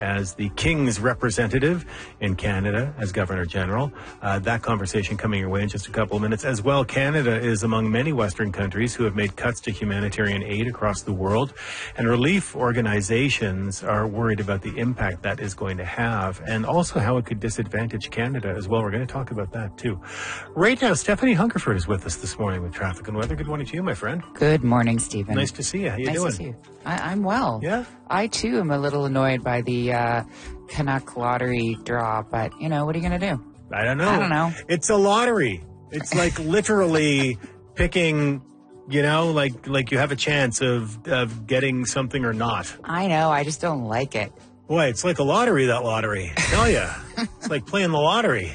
as the King's representative in Canada as Governor General. That conversation coming your way in just a couple of minutes. As well, Canada is among many Western countries who have made cuts to humanitarian aid across the world. And relief organizations are worried about the impact that is going to have and also how it could disadvantage Canada as well. We're going to talk about that too. Right now, Stephanie Hungerford is with us this morning with traffic and weather. Good morning to you, my friend. Good morning, Stephen. Nice to see you. How you doing? Nice to see you. I'm well. Yeah? I, too, am a little annoyed by the Canuck lottery draw, but, you know, what are you going to do? I don't know. It's a lottery. It's like literally picking, you know, like you have a chance of getting something or not. I know. I just don't like it. Boy, it's like a lottery, that lottery. I tell ya. It's like playing the lottery.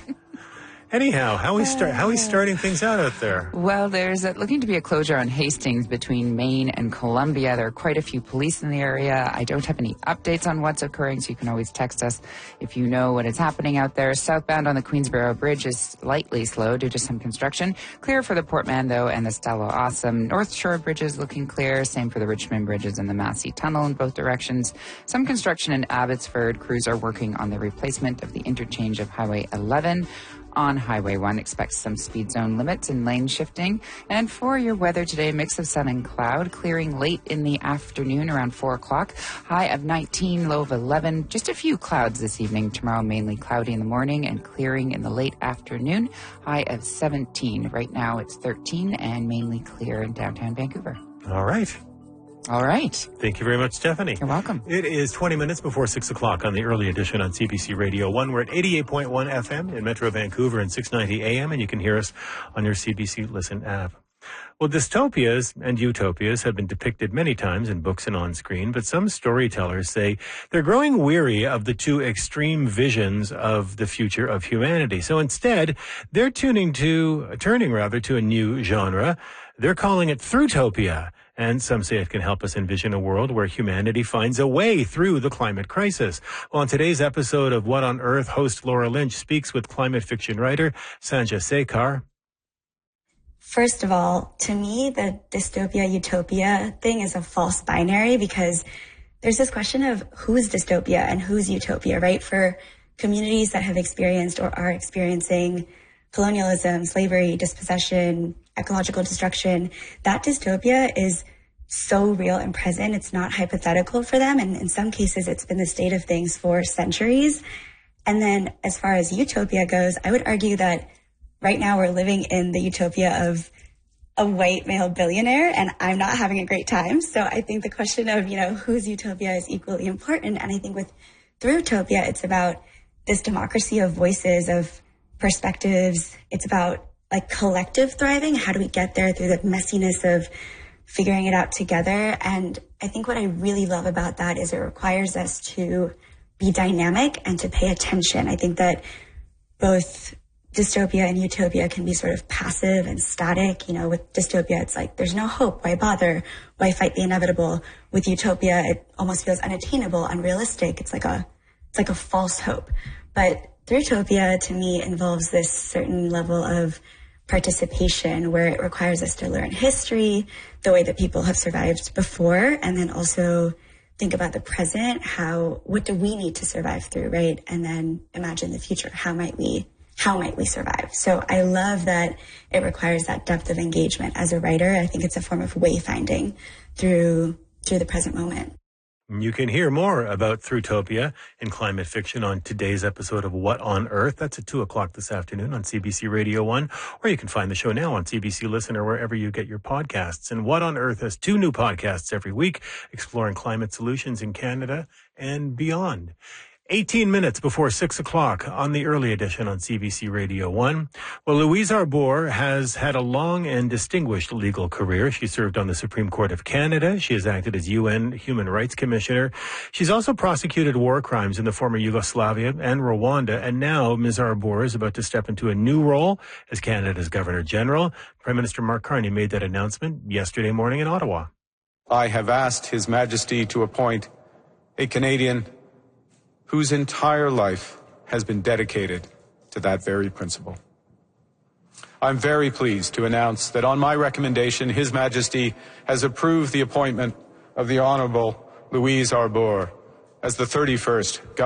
Anyhow, how are we starting things out there? Well, there's looking to be a closure on Hastings between Maine and Columbia. There are quite a few police in the area. I don't have any updates on what's occurring, so you can always text us if you know what is happening out there. Southbound on the Queensboro Bridge is slightly slow due to some construction. Clear for the Portmanteau and the Stella Awesome. North Shore Bridge is looking clear. Same for the Richmond Bridges and the Massey Tunnel in both directions. Some construction in Abbotsford. Crews are working on the replacement of the interchange of Highway 11. On Highway 1, expect some speed zone limits and lane shifting. And for your weather today, mix of sun and cloud, clearing late in the afternoon around 4 o'clock. High of 19, low of 11. Just a few clouds this evening. Tomorrow, mainly cloudy in the morning and clearing in the late afternoon. High of 17. Right now, it's 13 and mainly clear in downtown Vancouver. All right. Thank you very much, Stephanie. You're welcome. It is 20 minutes before 6 o'clock on the early edition on CBC Radio 1. We're at 88.1 FM in Metro Vancouver and 690 AM, and you can hear us on your CBC Listen app. Well, dystopias and utopias have been depicted many times in books and on screen, but some storytellers say they're growing weary of the two extreme visions of the future of humanity. So instead, they're turning to a new genre. They're calling it Throughtopia. And some say it can help us envision a world where humanity finds a way through the climate crisis. Well, on today's episode of What on Earth, host Laura Lynch speaks with climate fiction writer Sanja Sekar. First of all, to me, the dystopia-utopia thing is a false binary because there's this question of who's dystopia and who's utopia, right? For communities that have experienced or are experiencing colonialism, slavery, dispossession, ecological destruction, that dystopia is so real and present. It's not hypothetical for them. And in some cases, it's been the state of things for centuries. And then as far as utopia goes, I would argue that right now we're living in the utopia of a white male billionaire, and I'm not having a great time. So I think the question of, you know, whose utopia is equally important. And I think with Throughtopia, it's about this democracy of voices, of perspectives. It's about like collective thriving. How do we get there through the messiness of figuring it out together? And I think what I really love about that is it requires us to be dynamic and to pay attention. I think that both dystopia and utopia can be sort of passive and static. You know, with dystopia, it's like, there's no hope. Why bother? Why fight the inevitable? With utopia, it almost feels unattainable, unrealistic. It's like a false hope. But Throughtopia, to me, involves this certain level of participation where it requires us to learn history, the way that people have survived before, and then also think about the present, what do we need to survive through, right? And then imagine the future. How might we survive? So I love that it requires that depth of engagement as a writer. I think it's a form of wayfinding through the present moment. You can hear more about Throughtopia in climate fiction on today's episode of What on Earth. That's at 2 o'clock this afternoon on CBC Radio 1, or you can find the show now on CBC Listen or wherever you get your podcasts. And What on Earth has 2 new podcasts every week, exploring climate solutions in Canada and beyond. 18 minutes before 6 o'clock on the early edition on CBC Radio 1. Well, Louise Arbour has had a long and distinguished legal career. She served on the Supreme Court of Canada. She has acted as UN Human Rights Commissioner. She's also prosecuted war crimes in the former Yugoslavia and Rwanda. And now Ms. Arbour is about to step into a new role as Canada's Governor General. Prime Minister Mark Carney made that announcement yesterday morning in Ottawa. I have asked His Majesty to appoint a Canadian whose entire life has been dedicated to that very principle. I'm very pleased to announce that on my recommendation, His Majesty has approved the appointment of the Honourable Louise Arbour as the 31st